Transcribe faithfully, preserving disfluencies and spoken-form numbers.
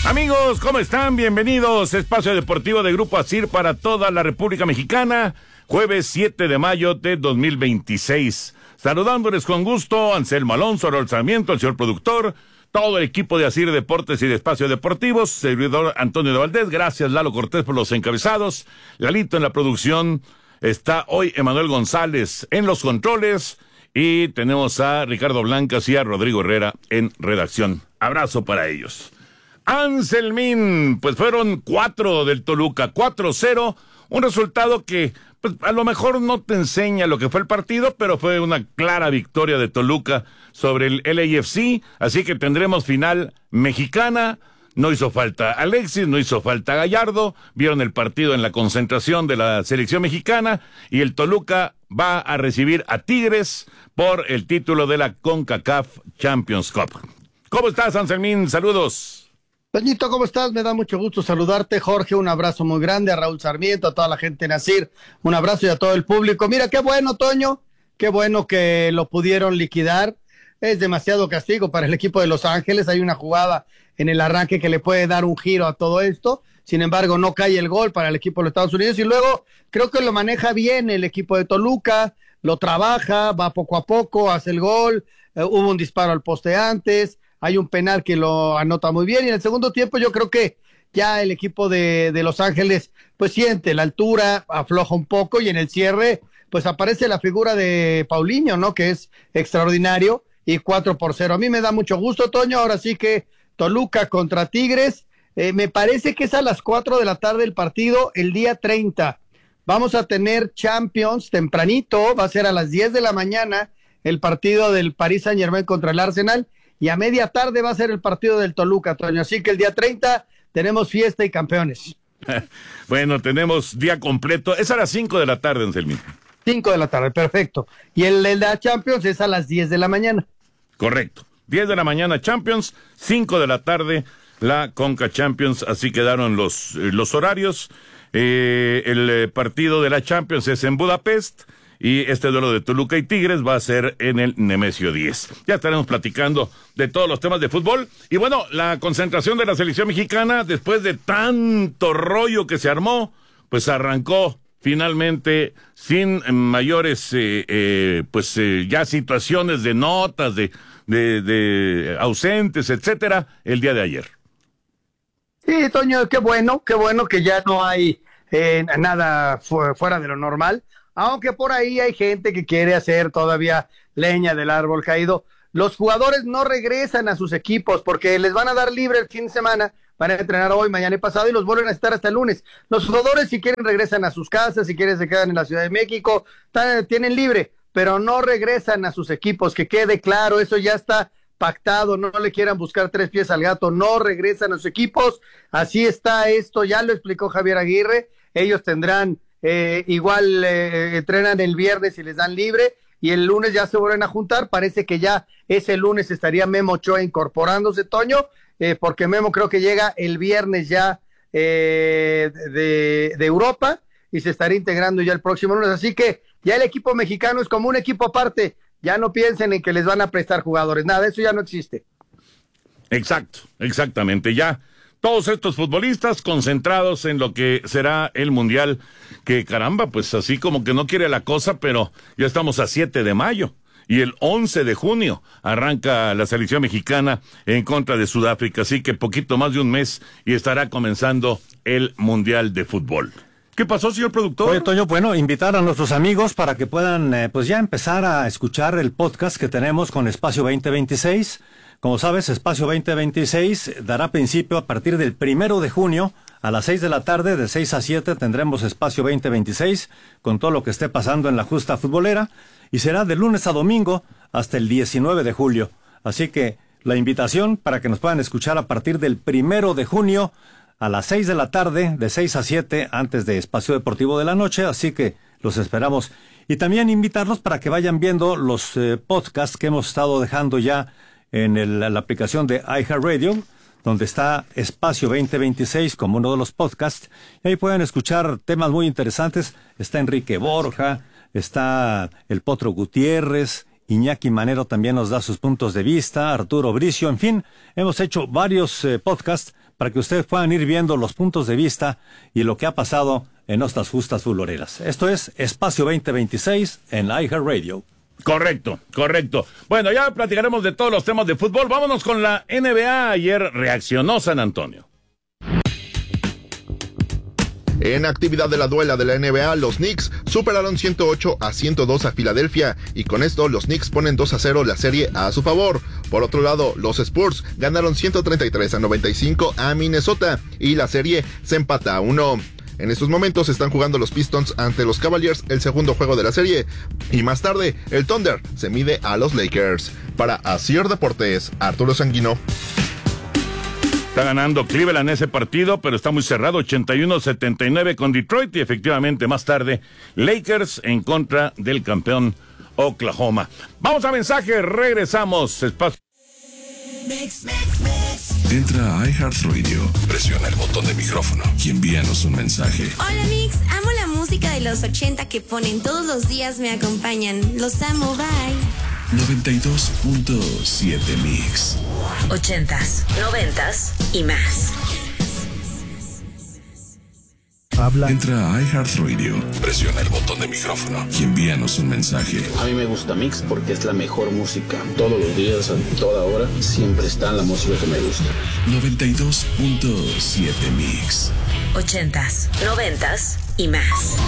Amigos, ¿cómo están? Bienvenidos. Espacio Deportivo de Grupo Asir para toda la República Mexicana. Jueves siete de mayo de dos mil veintiséis. Saludándoles con gusto, Anselmo Alonso, Raúl Sarmiento, el señor productor, todo el equipo de Asir Deportes y de Espacio Deportivos, servidor Antonio de Valdés. Gracias, Lalo Cortés, por los encabezados. Lalito en la producción. Está hoy Emanuel González en los controles. Y tenemos a Ricardo Blancas y a Rodrigo Herrera en redacción. Abrazo para ellos. Anselmín, pues fueron cuatro del Toluca, cuatro cero, un resultado que pues a lo mejor no te enseña lo que fue el partido, pero fue una clara victoria de Toluca sobre el L A F C, así que tendremos final mexicana. No hizo falta Alexis, no hizo falta Gallardo, vieron el partido en la concentración de la selección mexicana y el Toluca va a recibir a Tigres por el título de la CONCACAF Champions Cup. ¿Cómo estás, Anselmín? Saludos. Toñito, ¿cómo estás? Me da mucho gusto saludarte. Jorge, un abrazo muy grande. A Raúl Sarmiento, a toda la gente en Asir, un abrazo y a todo el público. Mira, qué bueno, Toño, qué bueno que lo pudieron liquidar. Es demasiado castigo para el equipo de Los Ángeles. Hay una jugada en el arranque que le puede dar un giro a todo esto. Sin embargo, no cae el gol para el equipo de los Estados Unidos. Y luego creo que lo maneja bien el equipo de Toluca, lo trabaja, va poco a poco, hace el gol. Eh, hubo un disparo al poste antes. Hay un penal que lo anota muy bien, y en el segundo tiempo yo creo que ya el equipo de, de Los Ángeles pues siente la altura, afloja un poco, y en el cierre pues aparece la figura de Paulinho, ¿no? Que es extraordinario, y cuatro por cero. A mí me da mucho gusto, Toño. Ahora sí que Toluca contra Tigres, eh, me parece que es a las cuatro de la tarde el partido, el día treinta. Vamos a tener Champions tempranito, va a ser a las diez de la mañana el partido del Paris Saint-Germain contra el Arsenal, y a media tarde va a ser el partido del Toluca, Toño. Así que el día treinta tenemos fiesta y campeones. Bueno, tenemos día completo. Es a las cinco de la tarde, Anselmín. cinco de la tarde, perfecto. Y el de la Champions es a las diez de la mañana. Correcto. diez de la mañana Champions, cinco de la tarde la Conca Champions. Así quedaron los, eh, los horarios. Eh, el eh, partido de la Champions es en Budapest. Y este duelo de Toluca y Tigres va a ser en el Nemesio diez. Ya estaremos platicando de todos los temas de fútbol. Y bueno, la concentración de la selección mexicana, después de tanto rollo que se armó, pues arrancó finalmente sin mayores, eh, eh, pues eh, ya situaciones de notas, de, de, de ausentes, etcétera, el día de ayer. Sí, Toño, qué bueno, qué bueno que ya no hay eh, nada fu- fuera de lo normal. Aunque por ahí hay gente que quiere hacer todavía leña del árbol caído. Los jugadores no regresan a sus equipos porque les van a dar libre el fin de semana, van a entrenar hoy, mañana y pasado, y los vuelven a estar hasta el lunes. Los jugadores, si quieren, regresan a sus casas, si quieren se quedan en la Ciudad de México, están, tienen libre, pero no regresan a sus equipos, que quede claro, eso ya está pactado. No, no le quieran buscar tres pies al gato, no regresan a sus equipos. Así está esto, ya lo explicó Javier Aguirre. Ellos tendrán Eh, igual eh, entrenan el viernes y les dan libre, y el lunes ya se vuelven a juntar. Parece que ya ese lunes estaría Memo Ochoa incorporándose, Toño, eh, porque Memo creo que llega el viernes ya eh, de, de Europa, y se estará integrando ya el próximo lunes. Así que ya el equipo mexicano es como un equipo aparte. Ya no piensen en que les van a prestar jugadores, nada, eso ya no existe. Exacto, exactamente, ya todos estos futbolistas concentrados en lo que será el Mundial, que caramba, pues así como que no quiere la cosa, pero ya estamos a siete de mayo, y el once de junio arranca la selección mexicana en contra de Sudáfrica, así que poquito más de un mes y estará comenzando el Mundial de Fútbol. ¿Qué pasó, señor productor? Oye, Toño, bueno, invitar a nuestros amigos para que puedan, eh, pues ya empezar a escuchar el podcast que tenemos con Espacio veinte veintiséis. Como sabes, Espacio veinte veintiséis dará principio a partir del primero de junio a las seis de la tarde. De seis a siete tendremos Espacio veinte veintiséis con todo lo que esté pasando en la justa futbolera, y será de lunes a domingo hasta el diecinueve de julio. Así que la invitación para que nos puedan escuchar a partir del primero de junio a las seis de la tarde, de seis a siete, antes de Espacio Deportivo de la Noche. Así que los esperamos. Y también invitarlos para que vayan viendo los eh, podcasts que hemos estado dejando ya en el, la aplicación de iHeartRadio, donde está Espacio veinte veintiséis como uno de los podcasts, y ahí pueden escuchar temas muy interesantes. Está Enrique Borja, está el Potro Gutiérrez, Iñaki Manero también nos da sus puntos de vista, Arturo Bricio, en fin, hemos hecho varios eh, podcasts para que ustedes puedan ir viendo los puntos de vista y lo que ha pasado en nuestras justas futboleras. Esto es Espacio veinte veintiséis en iHeartRadio. Correcto, correcto. Bueno, ya platicaremos de todos los temas de fútbol. Vámonos con la N B A. Ayer reaccionó San Antonio. En actividad de la duela de la N B A, los Knicks superaron ciento ocho a ciento dos a Filadelfia y con esto los Knicks ponen dos a cero la serie a su favor. Por otro lado, los Spurs ganaron ciento treinta y tres a noventa y cinco a Minnesota y la serie se empata a uno. En estos momentos están jugando los Pistons ante los Cavaliers el segundo juego de la serie y más tarde el Thunder se mide a los Lakers. Para Asir Deportes, Arturo Sanguino. Está ganando Cleveland ese partido, pero está muy cerrado, ochenta y uno a setenta y nueve con Detroit y efectivamente más tarde Lakers en contra del campeón Oklahoma. Vamos a mensaje, regresamos. Espacio. Mix, mix, mix. Entra a iHeartRadio, presiona el botón de micrófono y envíanos un mensaje. Hola Mix, amo la música de los ochenta que ponen todos los días, me acompañan. Los amo, bye. noventa y dos punto siete Mix. Ochentas, noventas y más. Habla. Entra a iHeartRadio, presiona el botón de micrófono y envíanos un mensaje. A mí me gusta Mix porque es la mejor música. Todos los días, a toda hora, siempre está la música que me gusta. noventa y dos punto siete Mix. Ochentas, noventas y más.